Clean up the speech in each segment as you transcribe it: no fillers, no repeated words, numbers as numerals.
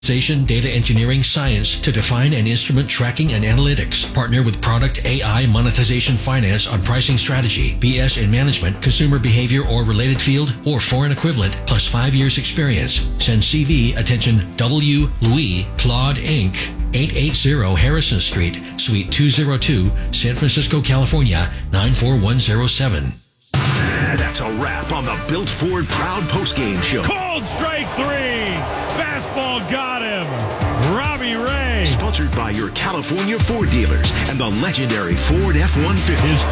Data engineering science to define and instrument tracking and analytics. Partner with Product AI Monetization Finance on pricing strategy, BS in management, consumer behavior or related field, or foreign equivalent, plus 5 years experience. Send CV, attention, W. Louis, Claude Inc., 880 Harrison Street, Suite 202, San Francisco, California, 94107. That's a wrap on the Built Ford Proud Postgame Show. Cold strike three. Fastball got him. Robbie Ray. Sponsored by your California Ford dealers and the legendary Ford F-150. His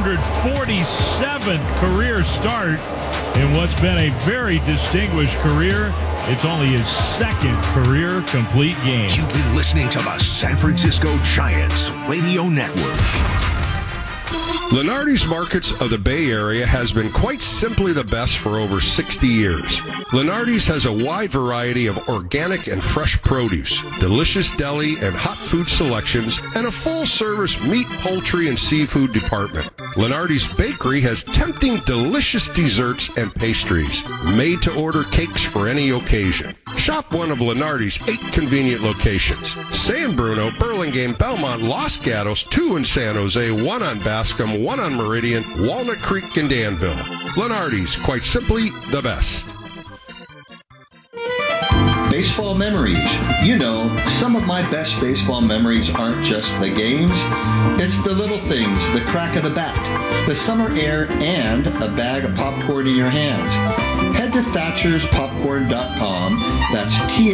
247th career start in what's been a very distinguished career. It's only his second career complete game. You've been listening to the San Francisco Giants Radio Network. Lenardi's Markets of the Bay Area has been quite simply the best for over 60 years. Lenardi's has a wide variety of organic and fresh produce, delicious deli and hot food selections, and a full-service meat, poultry, and seafood department. Lenardi's Bakery has tempting, delicious desserts and pastries, made-to-order cakes for any occasion. Shop one of Lenardi's 8 convenient locations: San Bruno, Burlingame, Belmont, Los Gatos, 2 in San Jose, 1 on Bascom, 1 on Meridian, Walnut Creek, and Danville. Lenardi's, quite simply the best. Baseball memories. You know, some of my best baseball memories aren't just the games. It's the little things, the crack of the bat, the summer air, and a bag of popcorn in your hands. Head to ThatchersPopcorn.com. That's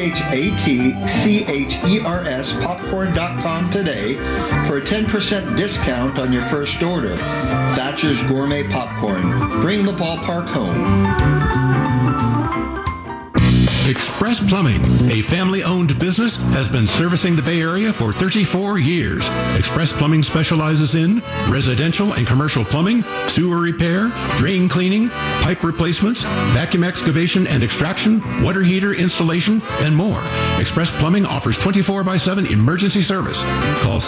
ThatChers Popcorn.com today for a 10% discount on your first order. Thatcher's Gourmet Popcorn. Bring the ballpark home. Express Plumbing, a family-owned business, has been servicing the Bay Area for 34 years. Express Plumbing specializes in residential and commercial plumbing, sewer repair, drain cleaning, pipe replacements, vacuum excavation and extraction, water heater installation, and more. Express Plumbing offers 24/7 emergency service. Call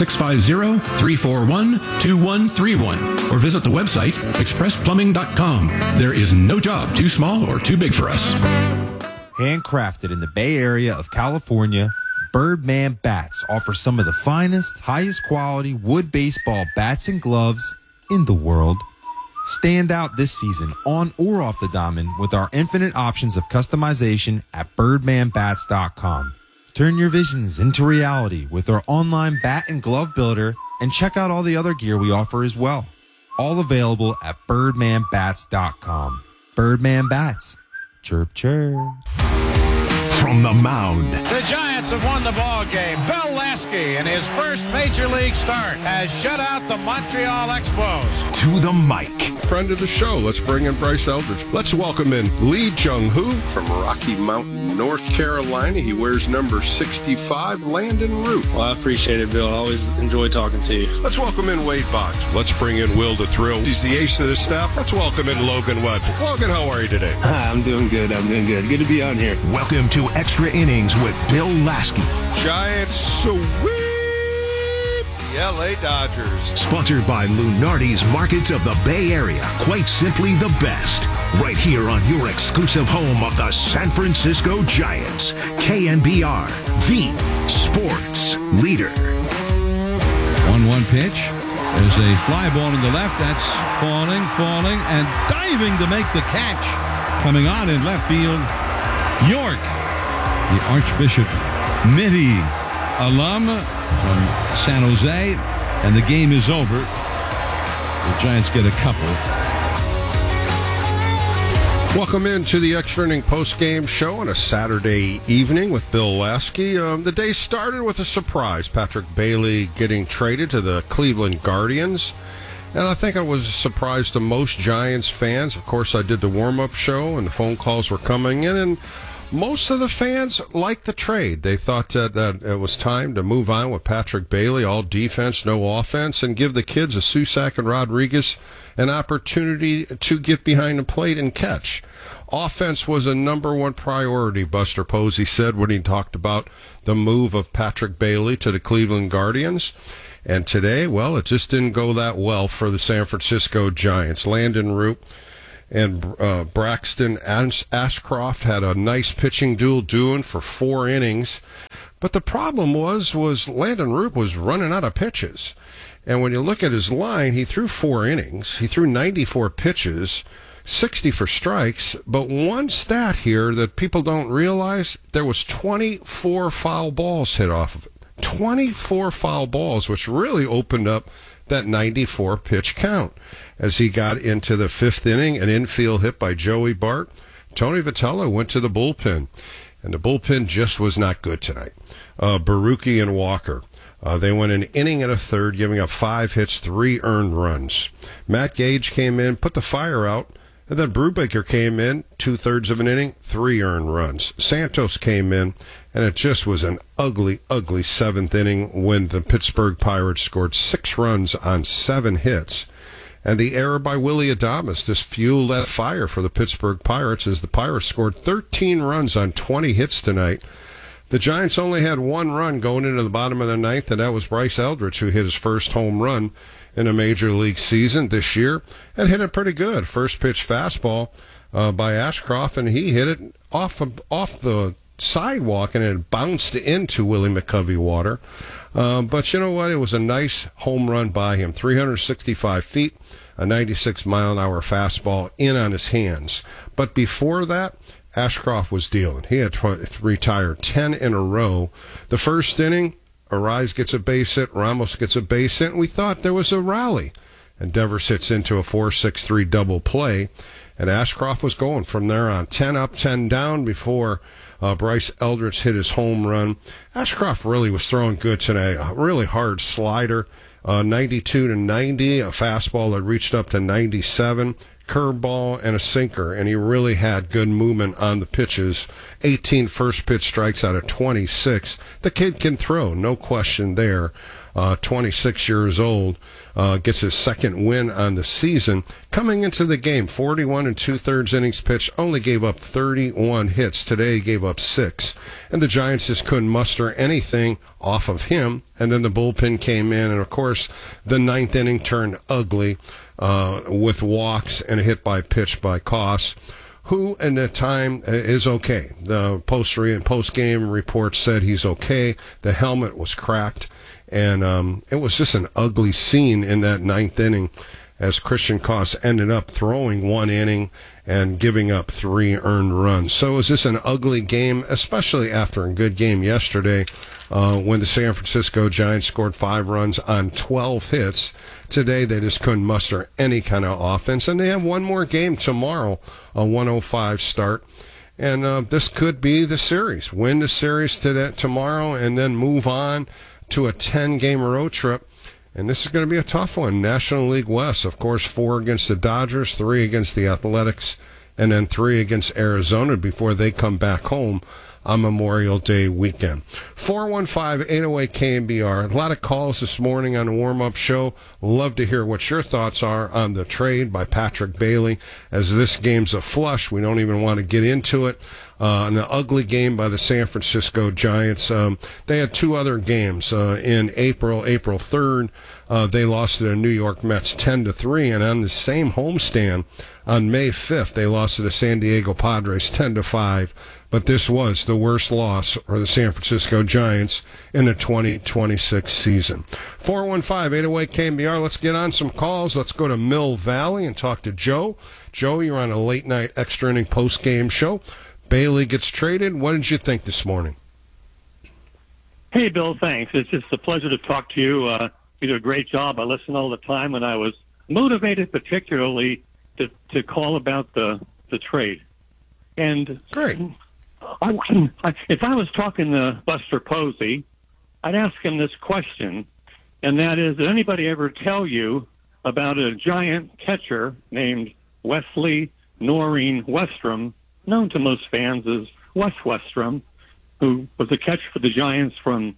650-341-2131 or visit the website expressplumbing.com. There is no job too small or too big for us. Handcrafted in the Bay Area of California, Birdman Bats offer some of the finest, highest quality wood baseball bats and gloves in the world. Stand out this season on or off the diamond with our infinite options of customization at birdmanbats.com. Turn your visions into reality with our online bat and glove builder, and check out all the other gear we offer as well. All available at birdmanbats.com. Birdman Bats. Chirp, chirp. From the mound. The Giants have won the ball game. Bill Lasky, in his first major league start, has shut out the Montreal Expos. To the mic. Friend of the show, let's bring in Bryce Eldridge. Let's welcome in Lee Jung-hoo from Rocky Mountain, North Carolina. He wears number 65, Landon Root. Well, I appreciate it, Bill. I always enjoy talking to you. Let's welcome in Wade Boggs. Let's bring in Will the Thrill. He's the ace of the staff. Let's welcome in Logan Webb. Logan, how are you today? Hi, I'm doing good. Good to be on here. Welcome to Extra Innings with Bill Lasky. Giants sweep the LA Dodgers. Sponsored by Lunardi's Markets of the Bay Area. Quite simply the best. Right here on your exclusive home of the San Francisco Giants. KNBR, the sports leader. 1-1 pitch. There's a fly ball to the left. That's falling, and diving to make the catch. Coming on in left field, York, the Archbishop Mitty alum from San Jose, and the game is over. The Giants get a couple. Welcome into the Extra Inning post-game show on a Saturday evening with Bill Lasky. The day started with a surprise. Patrick Bailey getting traded to the Cleveland Guardians. And I think it was a surprise to most Giants fans. Of course, I did the warm-up show, and the phone calls were coming in, and most of the fans liked the trade. They thought that it was time to move on with Patrick Bailey, all defense, no offense, and give the kids, a Susac and Rodriguez, an opportunity to get behind the plate and catch. Offense was a number one priority, Buster Posey said when he talked about the move of Patrick Bailey to the Cleveland Guardians. And today, well, it just didn't go that well for the San Francisco Giants. Landon Root and Braxton Ashcroft had a nice pitching duel doing for 4 innings. But the problem was Landon Roop was running out of pitches. And when you look at his line, he threw 4 innings. He threw 94 pitches, 60 for strikes. But one stat here that people don't realize, there was 24 foul balls hit off of it. 24 foul balls, which really opened up that 94 pitch count. As he got into the 5th inning, an infield hit by Joey Bart, Tony Vitello went to the bullpen. And the bullpen just was not good tonight. Baruki and Walker. They went an inning and a third, giving up 5 hits, 3 earned runs. Matt Gage came in, put the fire out, and then Brubaker came in, 2/3 of an inning, 3 earned runs. Santos came in, and it just was an ugly, ugly 7th inning when the Pittsburgh Pirates scored 6 runs on 7 hits. And the error by Willy Adames just fueled that fire for the Pittsburgh Pirates as the Pirates scored 13 runs on 20 hits tonight. The Giants only had 1 run going into the bottom of the 9th, and that was Bryce Eldridge, who hit his first home run in a major league season this year, and hit it pretty good. First pitch fastball by Ashcroft, and he hit it off the sidewalk, and it bounced into Willie McCovey water. But you know what? It was a nice home run by him. 365 feet, a 96-mile-an-hour fastball in on his hands. But before that, Ashcroft was dealing. He had retired 10 in a row. The first inning, Arise gets a base hit, Ramos gets a base hit, and we thought there was a rally. And Devers hits into a 4-6-3 double play, and Ashcroft was going from there on. 10 up, 10 down before Bryce Eldridge hit his home run. Ashcroft really was throwing good today. A really hard slider, 92 to 90, a fastball that reached up to 97. Curveball and a sinker, and he really had good movement on the pitches. 18 first pitch strikes out of 26. The kid can throw, no question there. 26 years old, gets his 2nd win on the season. Coming into the game, 41 2/3 innings pitched, only gave up 31 hits. Today he gave up 6. And the Giants just couldn't muster anything off of him. And then the bullpen came in, and of course the 9th inning turned ugly with walks and a hit by pitch by Koss, who in the time is okay. The post-game report said he's okay. The helmet was cracked. And it was just an ugly scene in that 9th inning as Christian Koss ended up throwing 1 inning and giving up 3 earned runs. So it was just an ugly game, especially after a good game yesterday when the San Francisco Giants scored 5 runs on 12 hits. Today they just couldn't muster any kind of offense. And they have one more game tomorrow, a 1:05 start. And this could be the series. Win the series tomorrow and then move on to a 10-game road trip. And this is going to be a tough one. National League West, of course, 4 against the Dodgers, 3 against the Athletics, and then 3 against Arizona before they come back home on Memorial Day weekend. 415-808-KNBR. A lot of calls this morning on the warm-up show. Love to hear what your thoughts are on the trade by Patrick Bailey. As this game's a flush, we don't even want to get into it. An ugly game by the San Francisco Giants. They had 2 other games in April 3rd. They lost to the New York Mets 10-3, and on the same homestand on May 5th, they lost to the San Diego Padres 10-5. But this was the worst loss for the San Francisco Giants in the 2026 season. 415-808-KNBR. Let's get on some calls. Let's go to Mill Valley and talk to Joe. Joe, you're on a late-night extra-inning post-game show. Bailey gets traded. What did you think this morning? Hey, Bill, thanks. It's just a pleasure to talk to you. You do a great job. I listen all the time, and I was motivated particularly to call about the trade. And great. If I was talking to Buster Posey, I'd ask him this question, and that is, did anybody ever tell you about a giant catcher named Wesley Noreen Westrom, known to most fans as Wes Westrom, who was a catcher for the Giants from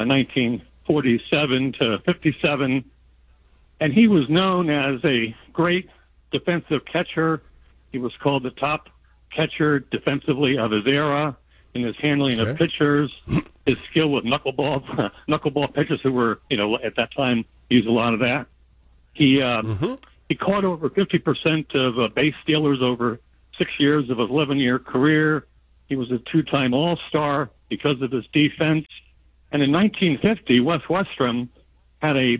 1947 to 57, and he was known as a great defensive catcher. He was called the top catcher defensively of his era in his handling of pitchers, his skill with knuckleball pitchers who were, at that time used a lot of that. He He caught over 50% of base stealers over 6 years of his 11-year career. He was a two-time All-Star because of his defense. And in 1950, Wes Westrum had a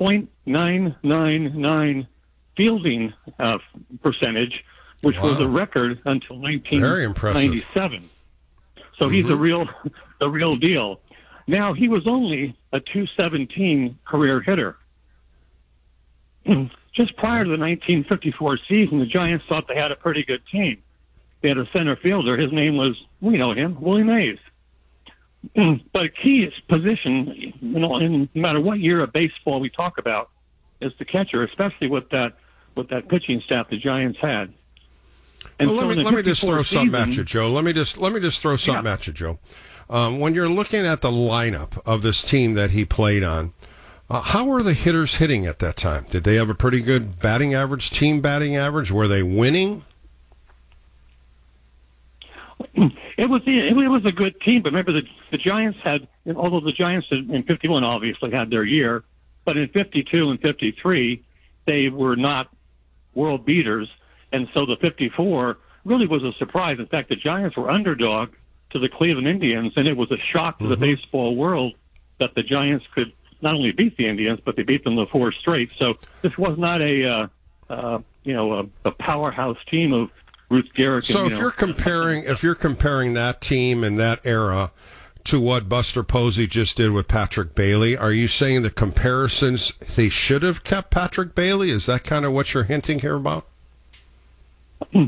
.999 fielding percentage, which was a record until 1997. So he's the real deal. Now, he was only a .217 career hitter. Just prior to the 1954 season, the Giants thought they had a pretty good team. They had a center fielder. His name was, we know him, Willie Mays. But a key position, no matter what year of baseball we talk about, is the catcher, especially with that pitching staff the Giants had. And well, let me just throw something at you, Joe. Let me just throw something at you, Joe. When you're looking at the lineup of this team that he played on, how were the hitters hitting at that time? Did they have a pretty good batting average, team batting average? Were they winning? It was a good team, but remember the Giants had, although the Giants in 51 obviously had their year, but in 52 and 53 they were not world beaters, and so the 54 really was a surprise. In fact, the Giants were underdog to the Cleveland Indians, and it was a shock to the baseball world that the Giants could not only beat the Indians, but they beat them the 4 straight. So this was not a powerhouse team of Ruth Gehrig. So if you're comparing that team and that era to what Buster Posey just did with Patrick Bailey, are you saying the comparisons, they should have kept Patrick Bailey? Is that kind of what you're hinting here about? Well,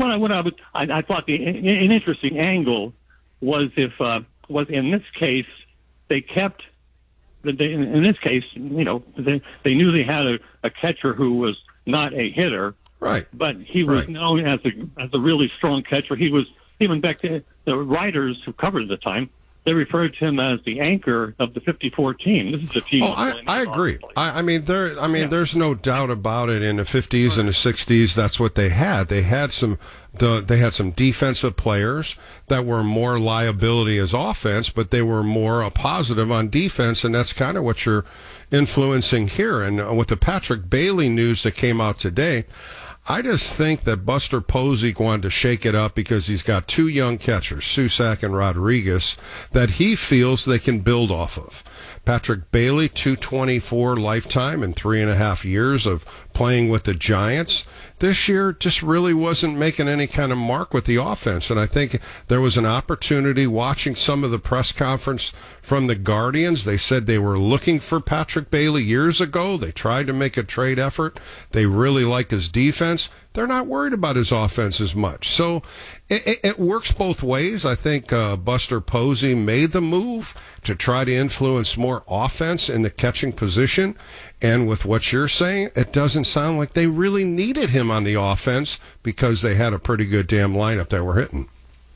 I thought an interesting angle was was in this case they kept. In this case, they knew they had a catcher who was not a hitter, right? But he was known as a really strong catcher. He was, even back to the writers who covered at the time, they referred to him as the anchor of the 54 team. This is a team. Oh, I agree. There's no doubt about it. In the 50s and the 60s, that's what they had. They had some defensive players that were more liability as offense, but they were more a positive on defense, and that's kind of what you're influencing here. And with the Patrick Bailey news that came out today, I just think that Buster Posey wanted to shake it up because he's got 2 young catchers, Susac and Rodriguez, that he feels they can build off of. Patrick Bailey, 224 lifetime and 3.5 years of playing with the Giants. This year just really wasn't making any kind of mark with the offense. And I think there was an opportunity watching some of the press conference from the Guardians. They said they were looking for Patrick Bailey years ago. They tried to make a trade effort. They really like his defense. They're not worried about his offense as much. So it works both ways. I think Buster Posey made the move to try to influence more offense in the catching position. And with what you're saying, it doesn't sound like they really needed him on the offense because they had a pretty good damn lineup that were hitting.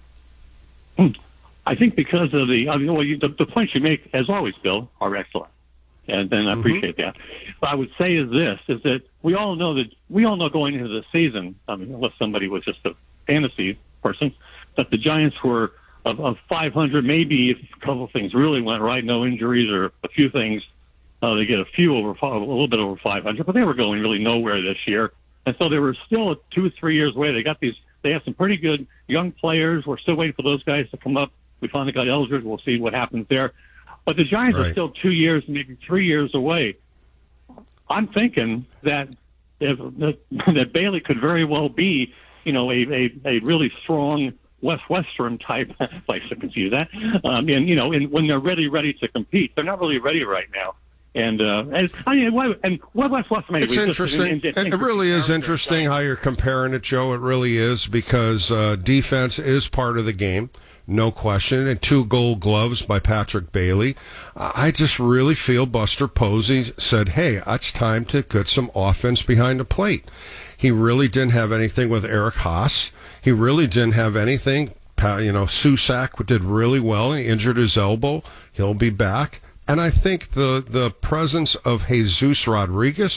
I think because of the points you make, as always, Bill, are excellent. And I appreciate that. What I would say is that we all know going into the season, unless somebody was just a fantasy person, that the Giants were of 500, maybe if a couple of things really went right, no injuries or a few things, they get a little bit over 500, but they were going really nowhere this year. And so they were still 2 or 3 years away. They have some pretty good young players. We're still waiting for those guys to come up. We finally got Eldridge. We'll see what happens there. But the Giants are still 2 years, maybe 3 years away. I'm thinking that Bailey could very well be, a really strong Wes Westrum type. I can see that. When they're ready to compete, they're not really ready right now. And Wes Westrum. It's interesting. It really is interesting how you're comparing it, Joe. It really is, because defense is part of the game. No question. And 2 gold gloves by Patrick Bailey. I just really feel Buster Posey said, hey, it's time to get some offense behind the plate. He really didn't have anything with Eric Haas. He really didn't have anything. Susac did really well. He injured his elbow. He'll be back. And I think the presence of Jesus Rodriguez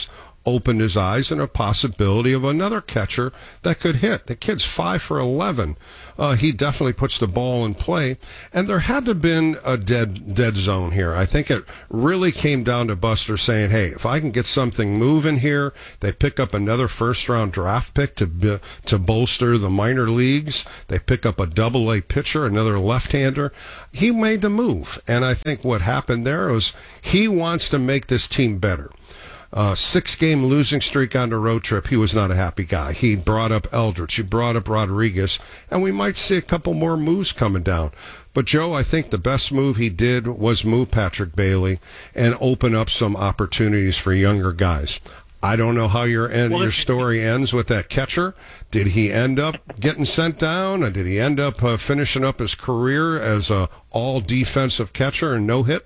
opened his eyes and a possibility of another catcher that could hit. The kid's 5 for 11. He definitely puts the ball in play, and there had to have been a dead zone here. I think it really came down to Buster saying, hey, if I can get something moving here, they pick up another first-round draft pick to bolster the minor leagues. They pick up a double-A pitcher, another left-hander. He made the move, and I think what happened there was he wants to make this team better. 6-game losing streak on the road trip. He was not a happy guy. He brought up Eldridge. He brought up Rodriguez. And we might see a couple more moves coming down. But, Joe, I think the best move he did was move Patrick Bailey and open up some opportunities for younger guys. I don't know how your story ends with that catcher. Did he end up getting sent down? Or did he end up finishing up his career as a all-defensive catcher and no-hit?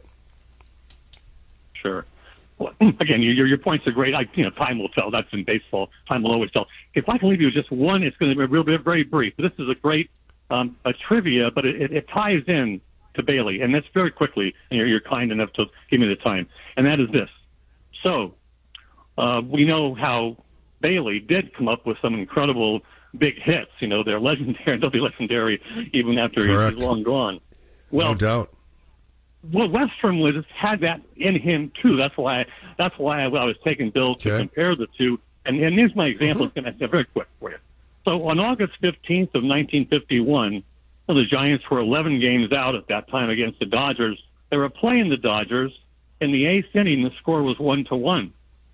Sure. Well, again, your points are great. Time will tell. That's in baseball. Time will always tell. If I can leave you with just one, it's going to be very brief. This is a great a trivia, but it ties in to Bailey, and that's very quickly. And you're kind enough to give me the time, and that is this. So we know how Bailey did come up with some incredible big hits. They're legendary. They'll be legendary even after he's long gone. Well, no doubt. Well, Westrom had that in him too. That's why I was taking Bill to compare the two. And here's my example. It's going to be very quick for you. So on August 15th of 1951, the Giants were 11 games out at that time against the Dodgers. They were playing the Dodgers. In the 8th inning, the score was 1-1.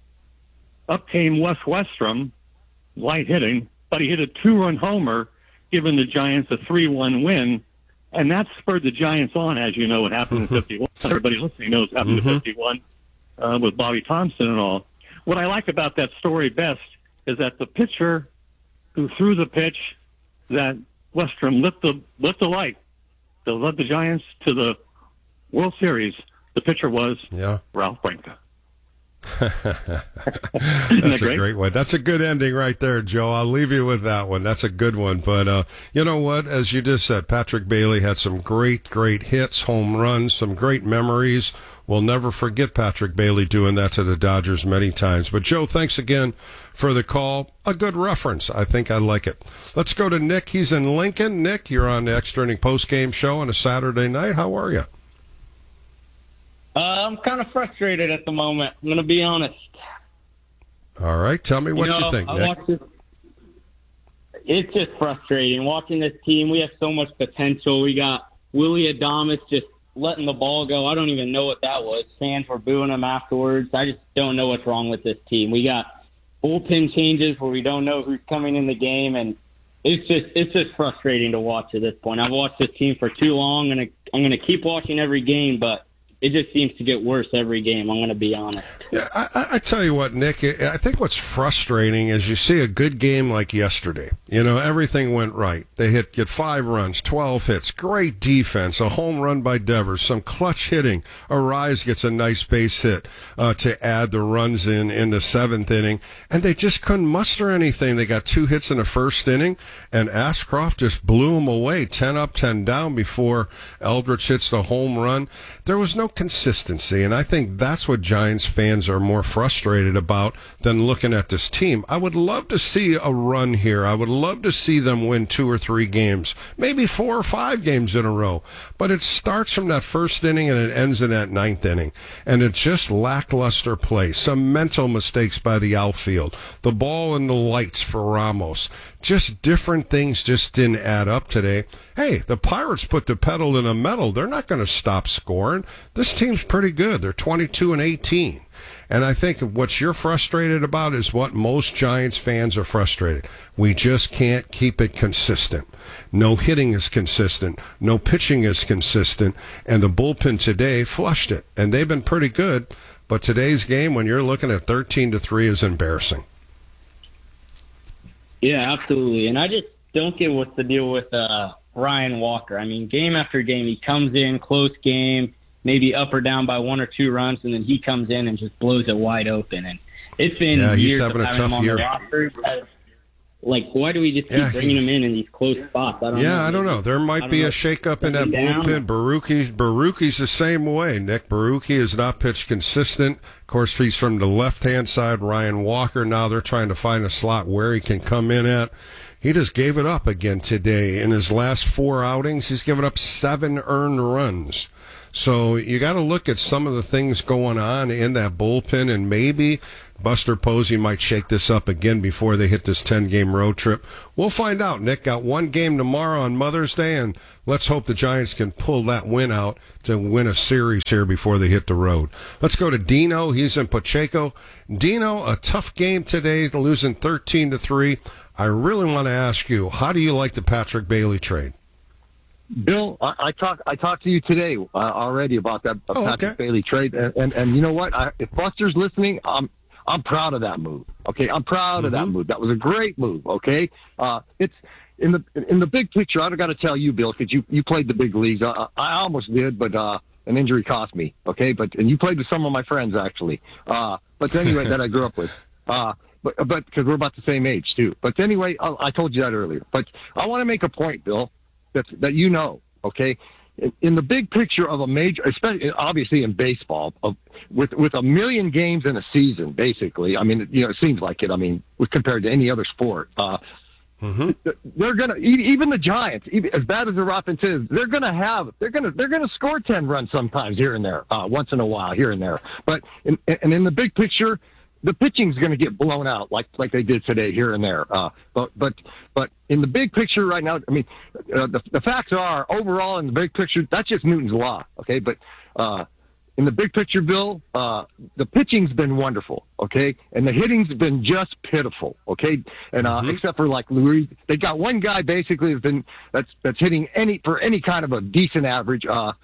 Up came Wes Westrom, light hitting, but he hit a 2-run homer, giving the Giants a 3-1 win. And that spurred the Giants on, as you know, what happened in 51. Everybody listening knows what happened in 51 with Bobby Thompson and all. What I like about that story best is that the pitcher who threw the pitch that Westrom lit the light that led the Giants to the World Series, the pitcher was Ralph Branca. That's a great one. That's a good ending right there, Joe. I'll leave you with that one. That's a good one. But you know what? As you just said, Patrick Bailey had some great hits, home runs, some great memories. We'll never forget Patrick Bailey doing that to the Dodgers many times. But, Joe, thanks again for the call. A good reference. I think I like it. Let's go to Nick. He's in Lincoln. Nick, you're on the Extra Inning postgame show on a Saturday night. How are you? I'm kind of frustrated at the moment. I'm going to be honest. All right. Tell me what you think, Nick. It's just frustrating. Watching this team, we have so much potential. We got Willie Adames just letting the ball go. I don't even know what that was. Fans were booing him afterwards. I just don't know what's wrong with this team. We got bullpen changes where we don't know who's coming in the game, and it's just frustrating to watch at this point. I've watched this team for too long, and I'm going to keep watching every game, but it just seems to get worse every game, I'm going to be honest. Yeah, I tell you what, Nick, I think what's frustrating is you see a good game like yesterday. Everything went right. They get 5 runs, 12 hits, great defense, a home run by Devers, some clutch hitting. Arise gets a nice base hit to add the runs in the 7th inning, and they just couldn't muster anything. They got 2 hits in the 1st inning, and Ashcroft just blew them away, 10 up, 10 down before Eldridge hits the home run. There was no consistency, and I think that's what Giants fans are more frustrated about than looking at this team. I would love to see a run here. I would love to see them win 2 or 3 games, maybe 4 or 5 games in a row, but it starts from that 1st inning and it ends in that 9th inning, and it's just lackluster play, some mental mistakes by the outfield, the ball in the lights for Ramos. Just different things just didn't add up today. Hey, the Pirates put the pedal in the metal. They're not going to stop scoring. This team's pretty good. They're 22-18. And I think what you're frustrated about is what most Giants fans are frustrated. We just can't keep it consistent. No hitting is consistent. No pitching is consistent. And the bullpen today flushed it. And they've been pretty good. But today's game, when you're looking at 13-3, is embarrassing. Yeah, absolutely. And I just don't get what's the deal with Ryan Walker. I mean, game after game, he comes in, close game, maybe up or down by 1 or 2 runs, and then he comes in and just blows it wide open. And it's been years having of having him on the roster. Like, why do we just keep bringing him in these close spots? I don't know. There might be a shakeup in that bullpen. Baruki's the same way. Nick Baruki has not pitched consistent. Of course, he's from the left-hand side. Ryan Walker, now they're trying to find a slot where he can come in at. He just gave it up again today. In his last 4 outings, he's given up 7 earned runs. So you got to look at some of the things going on in that bullpen, and maybe Buster Posey might shake this up again before they hit this 10-game road trip. We'll find out. Nick got 1 game tomorrow on Mother's Day, and let's hope the Giants can pull that win out to win a series here before they hit the road. Let's go to Dino. He's in Pacheco. Dino, a tough game today, losing 13-3. I really want to ask you, how do you like the Patrick Bailey trade? Bill, I talked to you today already about that Patrick Bailey trade, and you know what? If Buster's listening, I'm proud of that move. Okay, I'm proud of that move. That was a great move. Okay, it's in the big picture. I got to tell you, Bill, because you played the big leagues. I almost did, but an injury cost me. Okay, and you played with some of my friends actually. But anyway, that I grew up with. But because we're about the same age too. But anyway, I told you that earlier. But I want to make a point, Bill. That you know, okay, in the big picture of a major, especially obviously in baseball, with a million games in a season, basically. I mean, it seems like it. I mean, compared to any other sport, they're gonna even the Giants, as bad as their offense is, they're gonna score 10 runs sometimes here and there, once in a while here and there. But in the big picture, the pitching's going to get blown out like they did today here and there. But in the big picture right now, I mean, the facts are overall in the big picture, that's just Newton's law. Okay. But, in the big picture, Bill, the pitching's been wonderful. Okay. And the hitting's been just pitiful. Okay. And, except for like Luis, they got one guy basically that's hitting for any kind of a decent average.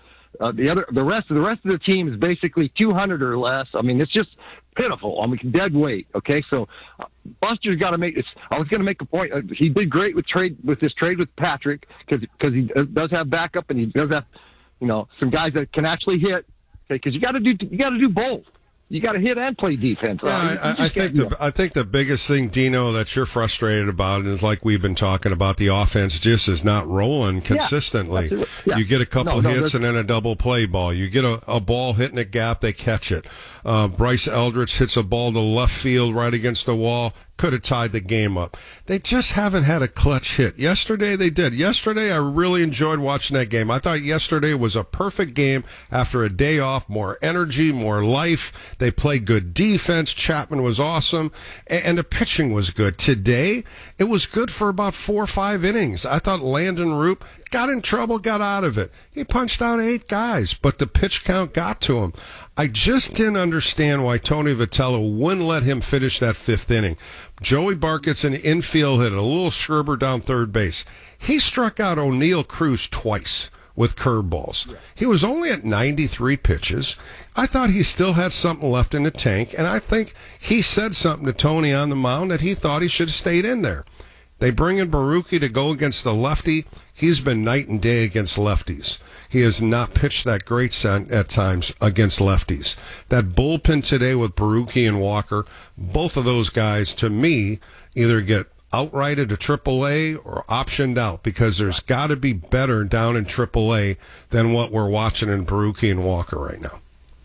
The rest of the team is basically 200 or less. I mean, it's just pitiful. I mean, dead weight. Okay, so Buster's got to make this. I was going to make a point. He did great with this trade with Patrick because he does have backup and he does have some guys that can actually hit. Okay, because you got to do both. You got to hit and play defense. Yeah, I think the biggest thing, Dino, that you're frustrated about is like we've been talking about, the offense just is not rolling consistently. Yeah. You get a couple hits and then a double play ball. You get a ball hitting a gap, they catch it. Bryce Eldridge hits a ball to left field right against the wall. Could have tied the game up. They just haven't had a clutch hit. Yesterday they did. Yesterday I really enjoyed watching that game. I thought yesterday was a perfect game after a day off, more energy, more life. They played good defense. Chapman was awesome, and the pitching was good. Today it was good for about 4 or 5 innings. I thought Landon Roop got in trouble, got out of it. He punched out 8 guys, but the pitch count got to him. I just didn't understand why Tony Vitello wouldn't let him finish that 5th inning. Joey Bart gets an infield hit, a little Scherber down third base. He struck out O'Neill Cruz twice with curveballs. He was only at 93 pitches. I thought he still had something left in the tank, and I think he said something to Tony on the mound that he thought he should have stayed in there. They bring in Baruki to go against the lefty. He's been night and day against lefties. He has not pitched that great at times against lefties. That bullpen today with Baruki and Walker, both of those guys, to me, either get outrighted to AAA or optioned out, because there's got to be better down in AAA than what we're watching in Baruki and Walker right now.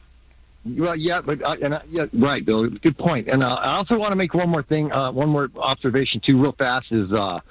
Well, yeah, right, Bill. Good point. And I also want to make one more thing, one more observation too, real fast. Is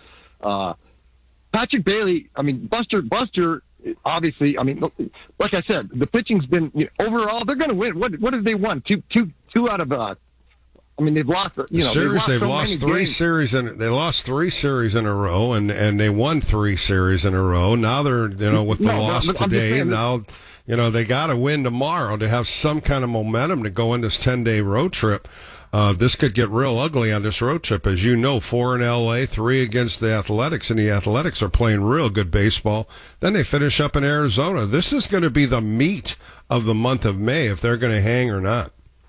Patrick Bailey? I mean, Buster. Obviously, I mean, like I said, the pitching's been overall. They're going to win. What have they won? Two out of. I mean, they've lost. They've lost 3 series, and they lost 3 series in a row, and they won 3 series in a row. Now they're with the loss today. Now they got to win tomorrow to have some kind of momentum to go on this 10-day road trip. This could get real ugly on this road trip. As you know, 4 in L.A., 3 against the Athletics, and the Athletics are playing real good baseball. Then they finish up in Arizona. This is going to be the meat of the month of May, if they're going to hang or not.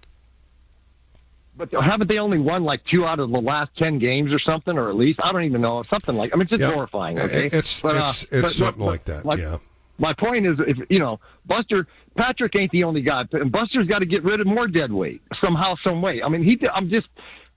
But haven't they only won like 2 out of the last 10 games or something, or at least? I don't even know. Something like, I mean, it's just horrifying. Okay? It's something like that, yeah. My point is, if Patrick ain't the only guy, and Buster's got to get rid of more dead weight somehow, some way. I mean,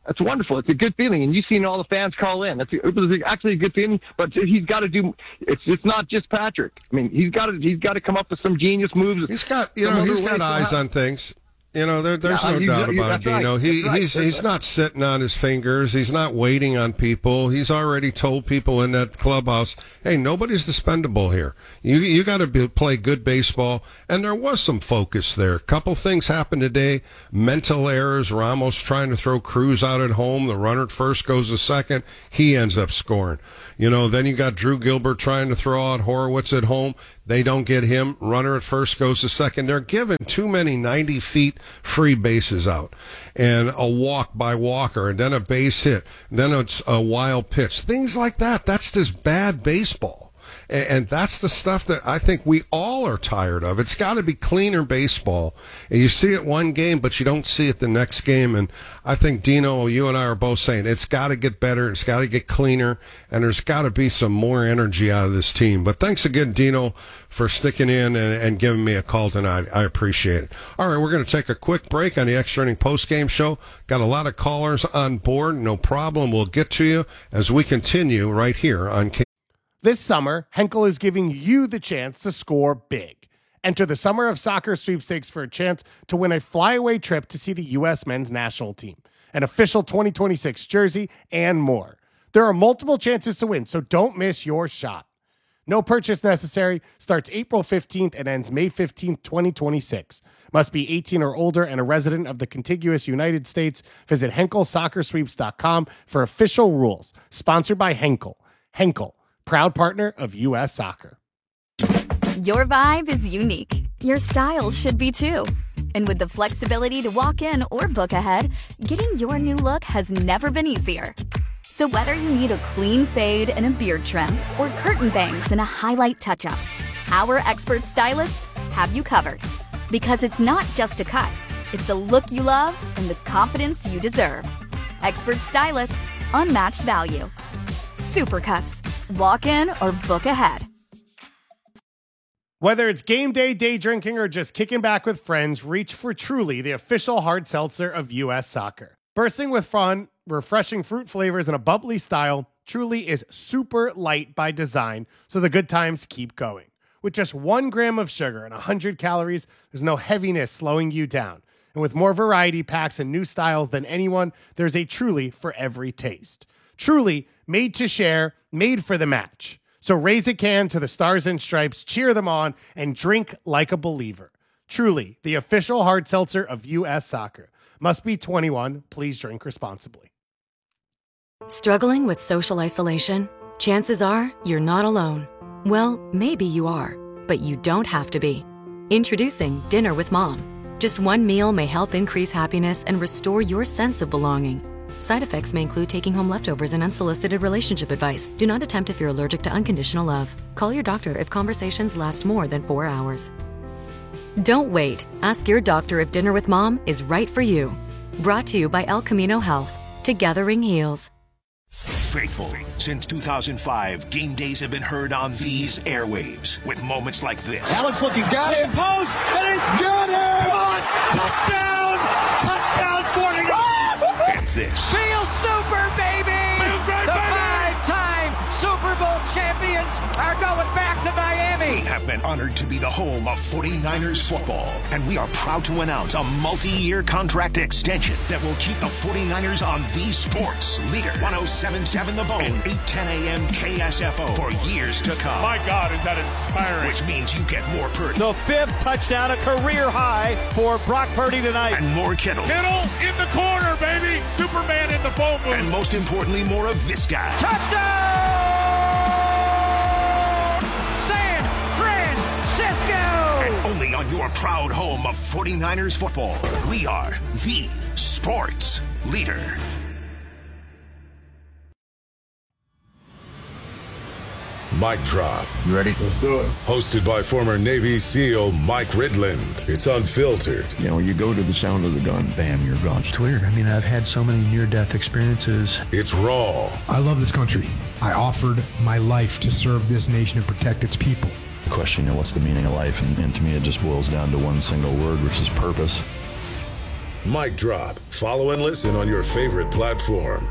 That's wonderful. It's a good feeling, and you've seen all the fans call in. It was actually a good feeling, but he's got to do. It's not just Patrick. I mean, he's got to come up with some genius moves. He's got eyes on things. There's no doubt about it, Dino. He's not sitting on his fingers. He's not waiting on people. He's already told people in that clubhouse, hey, nobody's dispendable here. You got to play good baseball. And there was some focus there. A couple things happened today. Mental errors. Ramos trying to throw Cruz out at home. The runner at first goes to second. He ends up scoring. Then you got Drew Gilbert trying to throw out Horowitz at home. They don't get him. Runner at first goes to second. They're giving too many 90 feet free bases out. And a walk by Walker, and then a base hit. Then it's a wild pitch. Things like that. That's just bad baseball. And that's the stuff that I think we all are tired of. It's got to be cleaner baseball. And you see it one game, but you don't see it the next game. And I think, Dino, you and I are both saying it's got to get better. It's got to get cleaner. And there's got to be some more energy out of this team. But thanks again, Dino, for sticking in and giving me a call tonight. I appreciate it. All right, we're going to take a quick break on the Extra Inning Postgame Show. Got a lot of callers on board. No problem. We'll get to you as we continue right here on This summer, Henkel is giving you the chance to score big. Enter the Summer of Soccer sweepstakes for a chance to win a flyaway trip to see the U.S. men's national team, an official 2026 jersey, and more. There are multiple chances to win, so don't miss your shot. No purchase necessary. Starts April 15th and ends May 15th, 2026. Must be 18 or older and a resident of the contiguous United States. Visit HenkelSoccerSweeps.com for official rules. Sponsored by Henkel. Henkel, proud partner of U.S. Soccer. Your vibe is unique. Your style should be too. And with the flexibility to walk in or book ahead, getting your new look has never been easier. So whether you need a clean fade and a beard trim or curtain bangs and a highlight touch-up, our expert stylists have you covered. Because it's not just a cut, it's a look you love and the confidence you deserve. Expert stylists, unmatched value. Supercuts. Walk in or book ahead. Whether it's game day, day drinking, or just kicking back with friends, reach for Truly, the official hard seltzer of U.S. Soccer. Bursting with fun, refreshing fruit flavors, and a bubbly style, Truly is super light by design, so the good times keep going. With just 1 gram of sugar and 100 calories, there's no heaviness slowing you down. And with more variety packs and new styles than anyone, there's a Truly for every taste. Truly, made to share, made for the match. So raise a can to the Stars and Stripes, cheer them on, and drink like a believer. Truly, the official hard seltzer of U.S. Soccer. Must be 21. Please drink responsibly. Struggling with social isolation? Chances are you're not alone. Well, maybe you are, but you don't have to be. Introducing Dinner with Mom. Just one meal may help increase happiness and restore your sense of belonging. Side effects may include taking home leftovers and unsolicited relationship advice. Do not attempt if you're allergic to unconditional love. Call your doctor if conversations last more than 4 hours. Don't wait. Ask your doctor if Dinner with Mom is right for you. Brought to you by El Camino Health. Together heals. Faithful. Since 2005, game days have been heard on these airwaves with moments like this. Alex looking, got him, post, and he's got him! Touchdown! Touchdown, 49! And this. Feel super, baby! The 5-time Super Bowl champions are going back to Miami! We have been honored to be the home of 49ers football, and we are proud to announce a multi-year contract extension that will keep the 49ers on the sports leader. 107.7 The Bone and 8:10 a.m. KSFO for years to come. My God, is that inspiring. Which means you get more Purdy. The 5th touchdown, a career high for Brock Purdy tonight. And more Kittle. Kittle in the corner, baby. Superman in the phone booth. And most importantly, more of this guy. Touchdown! San Francisco! And only on your proud home of 49ers football. We are the sports leader. Mic Drop. You ready? Let's do it. Hosted by former Navy SEAL Mike Ridland. It's unfiltered. You know, you go to the sound of the gun, bam, you're gone. It's weird. I mean, I've had so many near-death experiences. It's raw. I love this country. I offered my life to serve this nation and protect its people. The question, you know, what's the meaning of life? And to me, it just boils down to one single word, which is purpose. Mic drop. Follow and listen on your favorite platform.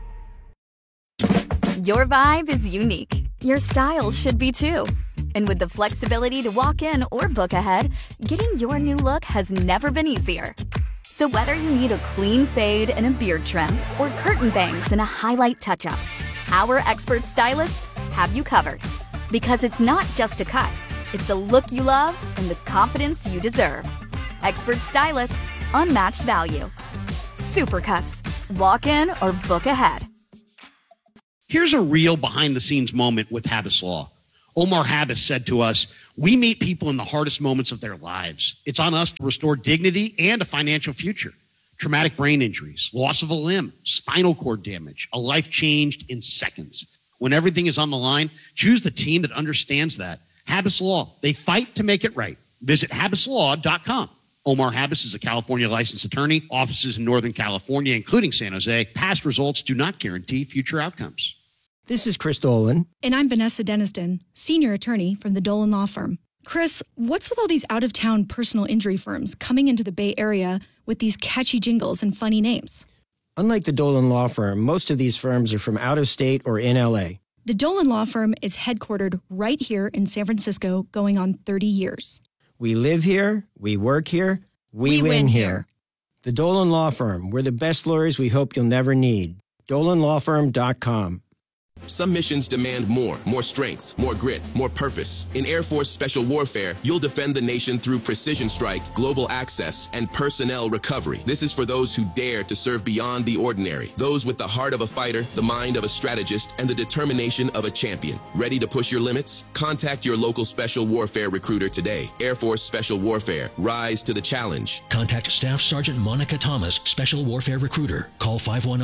Your vibe is unique. Your style should be too. And with the flexibility to walk in or book ahead, getting your new look has never been easier. So whether you need a clean fade and a beard trim or curtain bangs and a highlight touch-up, our expert stylists have you covered. Because it's not just a cut, it's a look you love and the confidence you deserve. Expert stylists, unmatched value. Supercuts. Walk in or book ahead. Here's a real behind-the-scenes moment with Habas Law. Omar Habas said to us, "We meet people in the hardest moments of their lives. It's on us to restore dignity and a financial future. Traumatic brain injuries, loss of a limb, spinal cord damage, a life changed in seconds. When everything is on the line, choose the team that understands that. Habas Law. They fight to make it right. Visit habaslaw.com. Omar Habas is a California licensed attorney, offices in Northern California, including San Jose. Past results do not guarantee future outcomes." This is Chris Dolan. And I'm Vanessa Deniston, senior attorney from the Dolan Law Firm. Chris, what's with all these out-of-town personal injury firms coming into the Bay Area with these catchy jingles and funny names? Unlike the Dolan Law Firm, most of these firms are from out of state or in L.A. The Dolan Law Firm is headquartered right here in San Francisco, going on 30 years. We live here, we work here, we win here. The Dolan Law Firm, we're the best lawyers we hope you'll never need. DolanLawFirm.com. Some missions demand more strength, more grit, more purpose. In Air Force Special Warfare, you'll defend the nation through precision strike, global access, and personnel recovery. This is for those who dare to serve beyond the ordinary. Those with the heart of a fighter, the mind of a strategist, and the determination of a champion. Ready to push your limits? Contact your local Special Warfare recruiter today. Air Force Special Warfare. Rise to the challenge. Contact Staff Sergeant Monica Thomas, Special Warfare Recruiter. Call